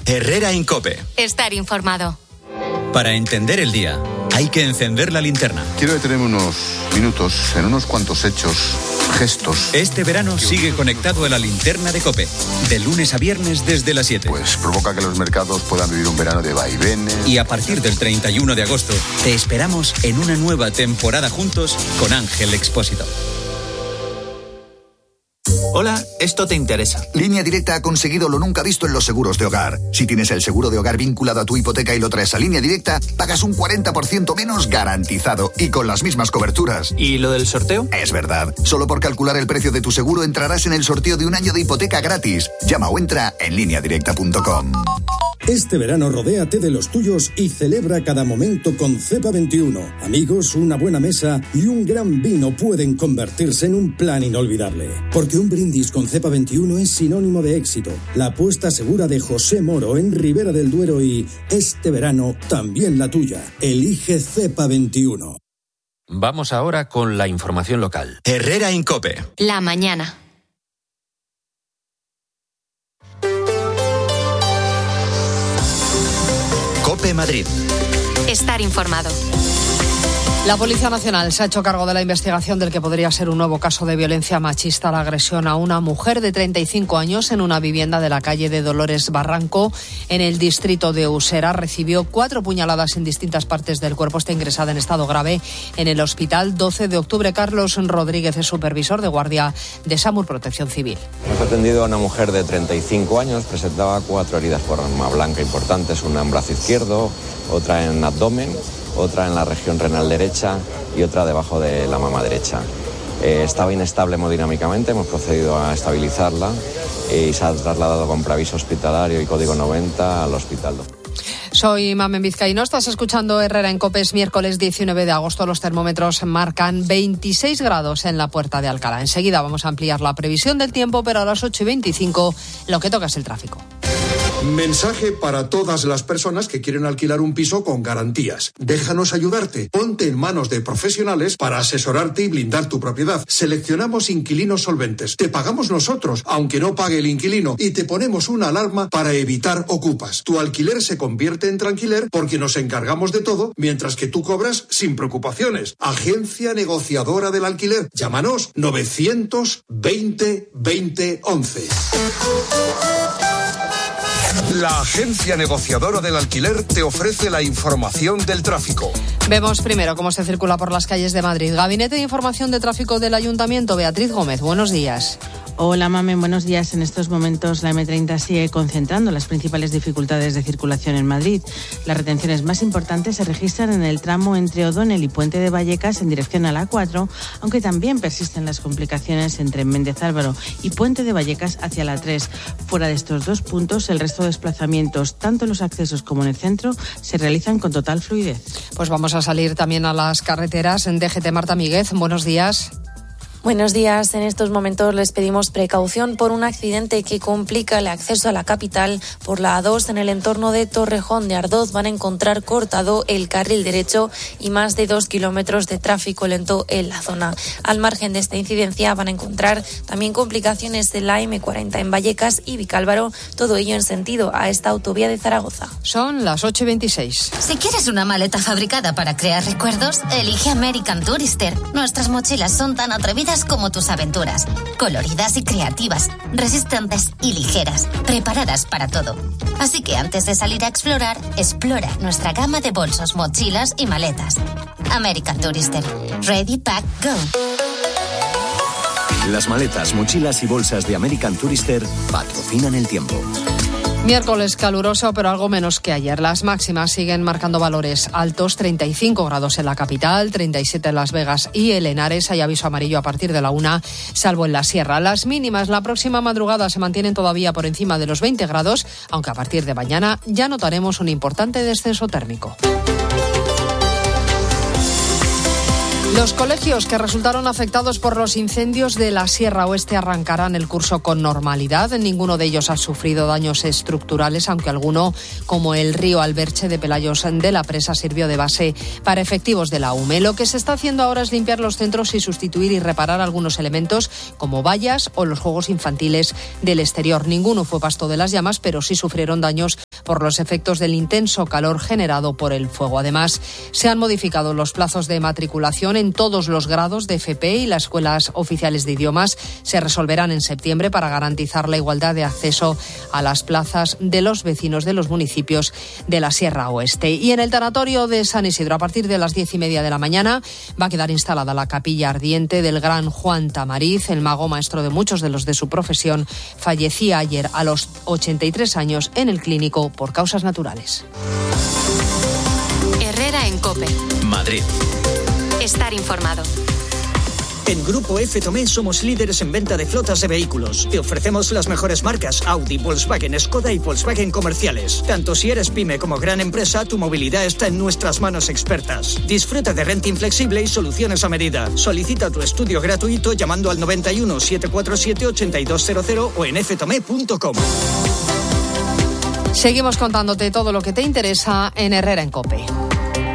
Herrera en COPE. Estar informado. Para entender el día, hay que encender la linterna. Quiero detenerme unos minutos en unos cuantos hechos, gestos. Este verano sigue conectado a la linterna de COPE, de lunes a viernes desde las 7. Pues provoca que los mercados puedan vivir un verano de vaivenes. Y a partir del 31 de agosto, te esperamos en una nueva temporada juntos con Ángel Expósito. Hola, esto te interesa. Línea Directa ha conseguido lo nunca visto en los seguros de hogar. Si tienes el seguro de hogar vinculado a tu hipoteca y lo traes a Línea Directa, pagas un 40% menos garantizado y con las mismas coberturas. ¿Y lo del sorteo? Es verdad. Solo por calcular el precio de tu seguro entrarás en el sorteo de un año de hipoteca gratis. Llama o entra en lineadirecta.com. Este verano rodéate de los tuyos y celebra cada momento con Cepa 21. Amigos, una buena mesa y un gran vino pueden convertirse en un plan inolvidable. Porque un brindis con Cepa 21 es sinónimo de éxito. La apuesta segura de José Moro en Ribera del Duero y este verano también la tuya. Elige Cepa 21. Vamos ahora con la información local. Herrera en COPE. La mañana. COPE Madrid. Estar informado. La Policía Nacional se ha hecho cargo de la investigación del que podría ser un nuevo caso de violencia machista, la agresión a una mujer de 35 años en una vivienda de la calle de Dolores Barranco, en el distrito de Usera. Recibió 4 puñaladas en distintas partes del cuerpo. Está ingresada en estado grave en el hospital 12 de octubre. Carlos Rodríguez es supervisor de guardia de SAMUR Protección Civil. Hemos atendido a una mujer de 35 años, presentaba 4 heridas por arma blanca importantes, una en brazo izquierdo, otra en abdomen, otra en la región renal derecha y otra debajo de la mama derecha. Estaba inestable hemodinámicamente, hemos procedido a estabilizarla y se ha trasladado con preaviso hospitalario y código 90 al hospital. Soy Mamen Vizcaíno, estás escuchando Herrera en COPE. Es miércoles 19 de agosto, los termómetros marcan 26 grados en la Puerta de Alcalá. Enseguida vamos a ampliar la previsión del tiempo, pero a las 8:25 lo que toca es el tráfico. Mensaje para todas las personas que quieren alquilar un piso con garantías. Déjanos ayudarte. Ponte en manos de profesionales para asesorarte y blindar tu propiedad. Seleccionamos inquilinos solventes. Te pagamos nosotros, aunque no pague el inquilino, y te ponemos una alarma para evitar ocupas. Tu alquiler se convierte en tranquiler porque nos encargamos de todo, mientras que tú cobras sin preocupaciones. Agencia Negociadora del Alquiler. Llámanos 920 20 11. La Agencia Negociadora del Alquiler te ofrece la información del tráfico. Vemos primero cómo se circula por las calles de Madrid. Gabinete de Información de Tráfico del Ayuntamiento, Beatriz Gómez, buenos días. Hola, Mamen, buenos días. En estos momentos la M30 sigue concentrando las principales dificultades de circulación en Madrid. Las retenciones más importantes se registran en el tramo entre O'Donnell y Puente de Vallecas en dirección a la A4, aunque también persisten las complicaciones entre Méndez Álvaro y Puente de Vallecas hacia la 3. Fuera de estos 2 puntos, el resto de desplazamientos, tanto en los accesos como en el centro, se realizan con total fluidez. Pues vamos a salir también a las carreteras. En DGT, Marta Míguez, buenos días. Buenos días. En estos momentos les pedimos precaución por un accidente que complica el acceso a la capital por la A2 en el entorno de Torrejón de Ardoz. Van a encontrar cortado el carril derecho y más de 2 kilómetros de tráfico lento en la zona. Al margen de esta incidencia van a encontrar también complicaciones en la M40 en Vallecas y Vicálvaro, todo ello en sentido a esta autovía de Zaragoza. Son las 8:26. Si quieres una maleta fabricada para crear recuerdos, elige American Tourister. Nuestras mochilas son tan atrevidas como tus aventuras, coloridas y creativas, resistentes y ligeras, preparadas para todo. Así que antes de salir a explorar, explora nuestra gama de bolsos, mochilas y maletas. American Tourister. Ready, pack, go. Las maletas, mochilas y bolsas de American Tourister patrocinan el tiempo. Miércoles caluroso, pero algo menos que ayer. Las máximas siguen marcando valores altos, 35 grados en la capital, 37 en Las Vegas y en Henares. Hay aviso amarillo a partir de la 1, salvo en la sierra. Las mínimas la próxima madrugada se mantienen todavía por encima de los 20 grados, aunque a partir de mañana ya notaremos un importante descenso térmico. Los colegios que resultaron afectados por los incendios de la Sierra Oeste arrancarán el curso con normalidad. Ninguno de ellos ha sufrido daños estructurales, aunque alguno, como el río Alberche de Pelayos de la Presa, sirvió de base para efectivos de la UME. Lo que se está haciendo ahora es limpiar los centros y sustituir y reparar algunos elementos, como vallas o los juegos infantiles del exterior. Ninguno fue pasto de las llamas, pero sí sufrieron daños por los efectos del intenso calor generado por el fuego. Además, se han modificado los plazos de matriculación en todos los grados de FP y las escuelas oficiales de idiomas se resolverán en septiembre para garantizar la igualdad de acceso a las plazas de los vecinos de los municipios de la Sierra Oeste. Y en el tanatorio de San Isidro, a partir de las 10:30 de la mañana, va a quedar instalada la capilla ardiente del gran Juan Tamariz, el mago maestro de muchos de los de su profesión. Fallecía ayer a los 83 años en el Clínico por causas naturales. Herrera en COPE. Madrid. Estar informado. En Grupo F. Tomé somos líderes en venta de flotas de vehículos. Te ofrecemos las mejores marcas Audi, Volkswagen, Skoda y Volkswagen comerciales. Tanto si eres pyme como gran empresa, tu movilidad está en nuestras manos expertas. Disfruta de renting flexible y soluciones a medida. Solicita tu estudio gratuito llamando al 91 747 8200 o en ftome.com. Seguimos contándote todo lo que te interesa en Herrera en COPE.